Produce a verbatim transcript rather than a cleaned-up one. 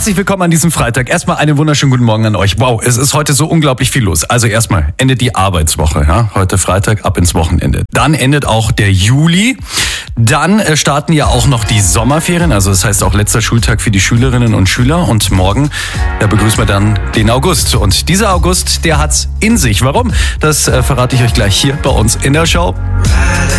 Herzlich willkommen an diesem Freitag. Erstmal einen wunderschönen guten Morgen an euch. Wow, es ist heute so unglaublich viel los. Also erstmal endet die Arbeitswoche. Ja? Heute Freitag, ab ins Wochenende. Dann endet auch der Juli. Dann äh, starten ja auch noch die Sommerferien. Also das heißt auch letzter Schultag für die Schülerinnen und Schüler. Und morgen da begrüßen wir dann den August. Und dieser August, der hat's in sich. Warum? Das äh, verrate ich euch gleich hier bei uns in der Show.